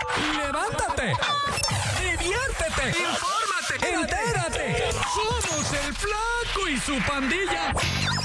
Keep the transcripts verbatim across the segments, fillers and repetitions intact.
¡Levántate! ¡Diviértete! ¡Infórmate! ¡Entérate! ¡Somos el Flaco y su pandilla!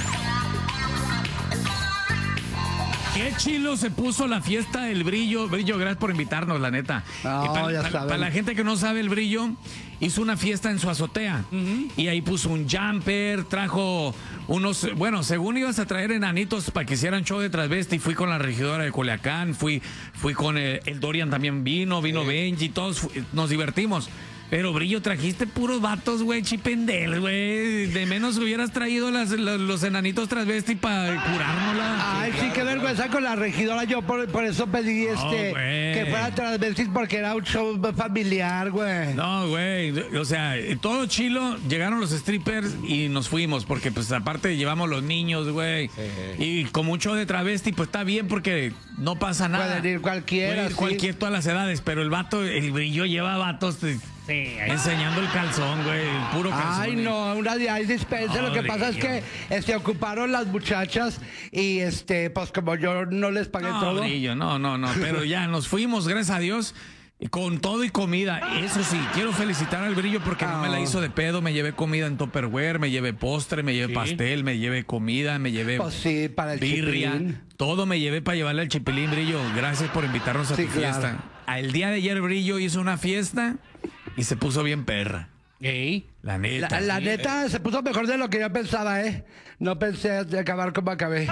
Qué chilo se puso la fiesta del Brillo. Brillo, gracias por invitarnos, la neta. No, y para, ya para, saben. para la gente que no sabe, el Brillo hizo una fiesta en su azotea. Uh-huh. Y ahí puso un jumper, trajo unos... Bueno, según ibas a traer enanitos para que hicieran show de transvesti, fui con la regidora de Culiacán, fui, fui con el, el Dorian también vino, vino sí. Benji, todos fu- nos divertimos. Pero, Brillo, trajiste puros vatos, güey, chipendel, güey. De menos hubieras traído las, los, los enanitos transvesti para curárnosla. Ay, sí, sí, qué vergüenza con la regidora. Yo por, por eso pedí este no, que fuera transvestis porque era un show familiar, güey. No, güey. O sea, todo chilo, llegaron los strippers y nos fuimos. Porque, pues, aparte llevamos los niños, güey. Sí. Y con mucho de travesti, pues está bien porque no pasa nada. Pueden ir cualquiera. Puede ir sí. cualquier, todas las edades. Pero el vato, el Brillo lleva vatos... Sí, enseñando el calzón, güey, el puro calzón. Ay, no, una de ahí dispensa. No, lo que pasa es que este, ocuparon las muchachas y este, pues como yo no les pagué no, todo. Brillo, no, no, no, pero ya nos fuimos, gracias a Dios, con todo y comida. Eso sí, quiero felicitar al Brillo porque oh. no me la hizo de pedo. Me llevé comida en Tupperware, me llevé postre, me llevé ¿sí? pastel, me llevé comida, me llevé pues sí, para el birria. Chipilín. Todo me llevé para llevarle al Chipilín, Brillo. Gracias por invitarnos a sí, tu claro. fiesta. El día de ayer, Brillo hizo una fiesta y se puso bien perra. ¿Ey? La neta. La, la sí, neta eh. se puso mejor de lo que yo pensaba, ¿eh? No pensé de acabar como acabé.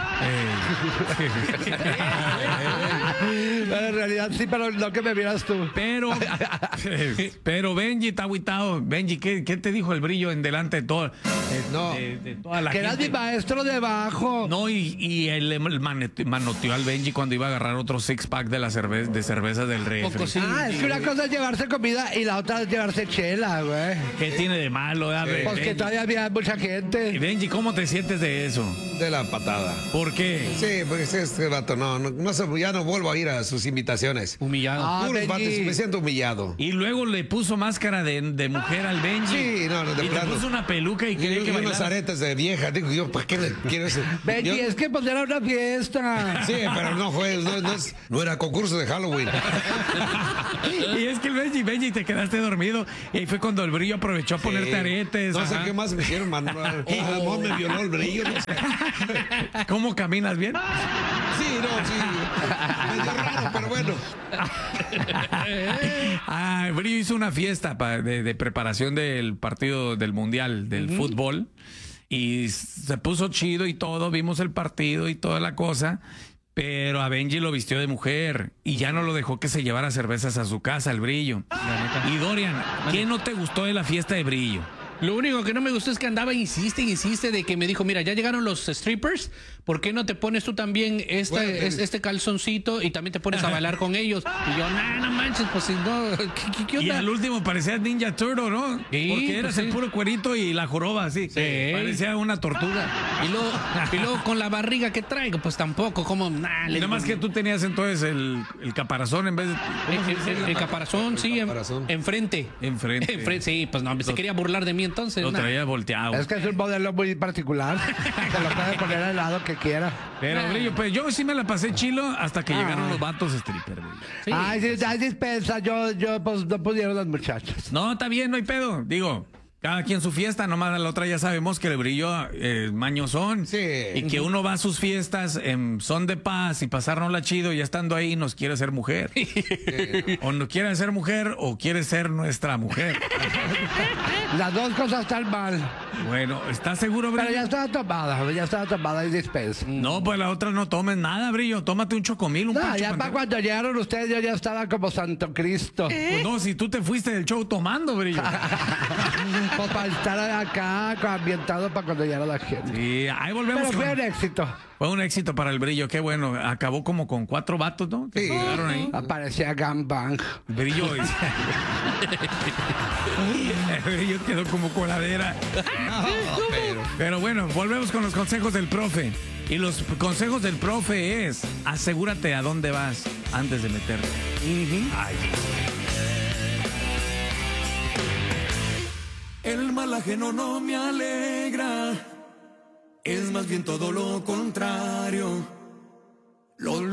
Pero en realidad sí, pero no que me vieras tú. Pero, pero Benji está agüitado. Benji, ¿qué, ¿qué te dijo el Brillo en delante de, todo, de, no. de, de toda la que gente? Que eras mi maestro de bajo. No, y, y él, él manoteó al Benji cuando iba a agarrar otro six pack de la cerveza, de cerveza del refri. Sí, ah, es que una cosa es llevarse comida y la otra es llevarse chela, güey. ¿Qué tiene de malo? Sí. Pues que todavía había mucha gente. Y Benji, ¿cómo te sientes de eso? De la patada. ¿Por qué? Sí, porque este rato no, no, no se, ya no vuelvo a ir a sus invitaciones. Humillado. Ah, Puros vatos, me siento humillado. Y luego le puso máscara de, de mujer al Benji. Sí, no, no de Y plano. le puso una peluca y quería y, que y bailara. unos aretes de vieja. Digo yo, ¿para qué le quiero eso? Benji, yo, es que pues era una fiesta. Sí, pero no fue, no, no, es, no era concurso de Halloween. Y es que el Benji, Benji, te quedaste dormido. Y ahí fue cuando el Brillo aprovechó a ponerte sí. aretes. No sé ajá. qué más me hicieron, Manuel. Oh. A lo mejor me violó el Brillo, no sé. ¿Cómo caminas bien? Sí, no, sí. Medio raro, pero bueno. Ah, Brillo hizo una fiesta pa, de, de preparación del partido del Mundial del uh-huh. fútbol. Y se puso chido y todo. Vimos el partido y toda la cosa. Pero a Benji lo vistió de mujer y ya no lo dejó que se llevara cervezas a su casa, el Brillo. Y Dorian, ¿qué no te gustó de la fiesta de Brillo? Lo único que no me gustó es que andaba, insiste, insiste, de que me dijo, mira, ya llegaron los strippers, ¿por qué no te pones tú también esta, bueno, es, este calzoncito y también te pones a bailar con ellos? Y yo, nah, no manches, pues si no, ¿qué, qué onda? Y al último parecía Ninja Turtle, ¿no? Sí, porque eras pues el sí. puro cuerito y la joroba, así. Sí. Parecía una tortuga. Y luego, y luego con la barriga que traigo, pues tampoco, como, nah. Nada más que tú tenías entonces el, el caparazón en vez de... El, el, el caparazón, sí, caparazón. En, enfrente. Enfrente. Enfrente, sí, pues no, se quería burlar de mí entonces. Lo nah. traía volteado. Es que es un modelo muy particular. Se lo puede poner al lado que quiera. Pero, nah. Brillo, pues yo sí me la pasé chilo hasta que ah. llegaron los vatos stripper, Brillo. Sí. Ay, sí, ay, dispensa, yo, yo, pues no pudieron las muchachas. No, está bien, no hay pedo. Digo, cada quien su fiesta, nomás la otra ya sabemos que el Brillo eh, mañosón. Sí. Y que uno va a sus fiestas en son de paz y pasárnosla chido y ya estando ahí nos quiere ser mujer. Sí. O no quiere ser mujer o quiere ser nuestra mujer. Las dos cosas están mal. Bueno, ¿estás seguro, Brillo? Pero ya estaba tomada, ya estaba tomada y dispensa. No, pues la otra no tomes nada, Brillo. Tómate un chocomil, un No, ya para cuando llegaron ustedes yo ya estaba como Santo Cristo. ¿Eh? Pues no, si tú te fuiste del show tomando, Brillo. Pues para estar acá ambientado para cuando llegara la gente. Sí, ahí volvemos. Pero fue con... un éxito. Fue un éxito para el Brillo, qué bueno. Acabó como con cuatro vatos, ¿no? Sí. Quedaron ahí. Aparecía Gangbang. Brillo. El Brillo quedó como coladera. No, pero... pero bueno, volvemos con los consejos del profe. Y los consejos del profe es: asegúrate a dónde vas antes de meterte. Uh-huh. Ay. El mal ajeno no me alegra, es más bien todo lo contrario. Lo